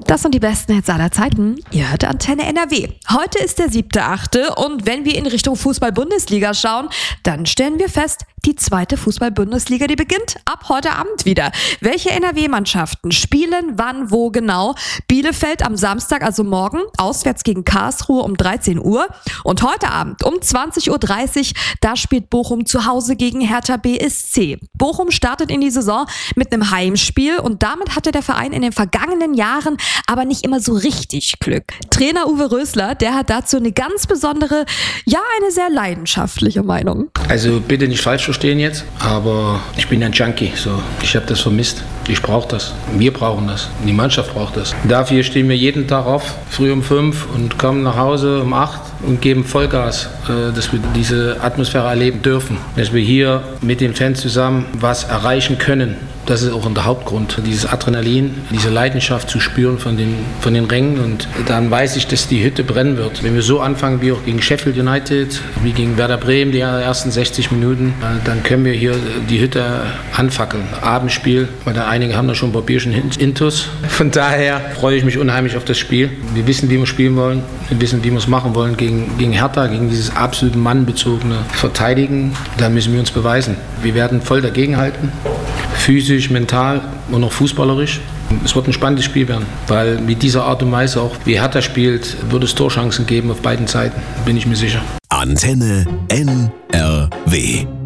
Das sind die besten Hits aller Zeiten. Ihr hört Antenne NRW. Heute ist der 7.8. und wenn wir in Richtung Fußball-Bundesliga schauen, dann stellen wir fest, die zweite Fußball-Bundesliga, die beginnt ab heute Abend wieder. Welche NRW-Mannschaften spielen wann, wo genau? Bielefeld am Samstag, also morgen, auswärts gegen Karlsruhe um 13 Uhr. Und heute Abend um 20.30 Uhr, da spielt Bochum zu Hause gegen Hertha BSC. Bochum startet in die Saison mit einem Heimspiel und damit hatte der Verein in den vergangenen Jahren aber nicht immer so richtig Glück. Trainer Uwe Rösler, der hat dazu eine ganz besondere, eine sehr leidenschaftliche Meinung. Also bitte nicht falsch verstehen jetzt, aber ich bin ein Junkie. Ich habe das vermisst. Ich brauche das. Wir brauchen das. Die Mannschaft braucht das. Dafür stehen wir jeden Tag auf, früh um 5 und kommen nach Hause um 8 und geben Vollgas, dass wir diese Atmosphäre erleben dürfen. Dass wir hier mit den Fans zusammen was erreichen können. Das ist auch der Hauptgrund, dieses Adrenalin, diese Leidenschaft zu spüren von den Rängen. Und dann weiß ich, dass die Hütte brennen wird. Wenn wir so anfangen wie auch gegen Sheffield United, wie gegen Werder Bremen, die ersten 60 Minuten, dann können wir hier die Hütte anfackeln. Abendspiel, weil da einige haben da schon ein paar Bierchen intus. Von daher freue ich mich unheimlich auf das Spiel. Wir wissen, wie wir spielen wollen. Wir wissen, wie wir es machen wollen gegen Hertha, gegen dieses absolut mannbezogene Verteidigen. Da müssen wir uns beweisen. Wir werden voll dagegenhalten. Physisch, mental und auch fußballerisch. Es wird ein spannendes Spiel werden, weil mit dieser Art und Weise auch, wie Hertha spielt, wird es Torchancen geben auf beiden Seiten, bin ich mir sicher. Antenne NRW.